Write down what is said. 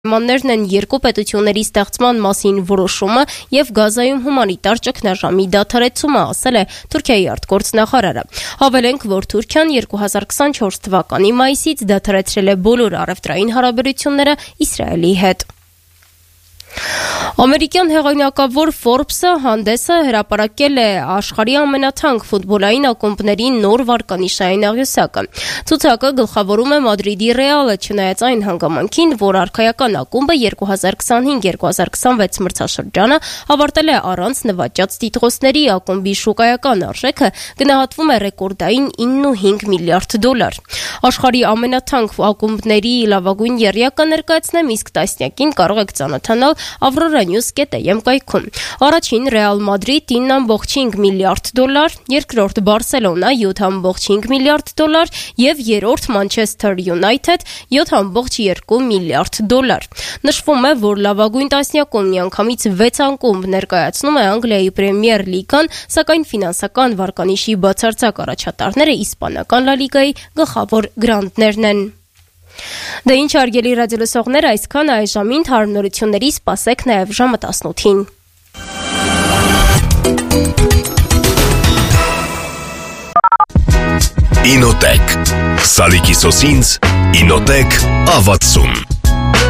Մաններն են երկու պետությունների ստեղծման մասին որոշումը եւ Գազայում հումանիտար ճգնաժամի դադարեցումը, ասել է Թուրքիայի արտգործնախարարը։ Հավելենք, որ Թուրքիան 2024 թվականի մայիսից դադարեցրել է բոլոր առևտրային հարաբերությունները Իսրայելի հետ։ Ամերիկյան հեղինակավոր Forbes-ը հանդեսը հրապարակել է աշխարհի ամենաթանկ ֆուտբոլային ակումբների նոր վարկանիշային աղյուսակը։ Ցուցակը գլխավորում է Մադրիդի Ռեալը, չնայած այն հանգամանքին, որ արքայական ակումբը 2025-2026 մրցաշրջանը ավարտել է առանց նվաճած տիտղոսների, ակումբի շուկայական արժեքը գնահատվում է ռեկորդային $9.5 միլիարդ։ Աշխարհի ամենաթանկ ակումբների լավագույն եռյակը ներկայացնեմ, իսկ տասնյակին կարող եք ծանոթանալ avroranews.am կայքում։ Առաջին Ռեալ Մադրիդ $9.5 միլիարդ, երկրորդ Բարսելոնա $7.5 միլիարդ եւ երրորդ Մանչեսթեր Յունայթեդ $7.2 միլիարդ։ Նշվում է, որ լավագույն տասնյակում միանգամից 6 ակումբ ներկայացնում է Անգլիայի Պրեմիեր լիգան, սակայն ֆինանսական վարկանիշի բացարձակ առաջատարները իսպանական Լա լիգայի գլխավոր գրանտներն են։ Դե ինչ հարգելի ռադիոլսողներ, այսքան այժմին հարմարությունների սպասեք նաև ժամը 18-ին։ Ինոտեք Սալիկի սոսինց Ինոտեք ավացում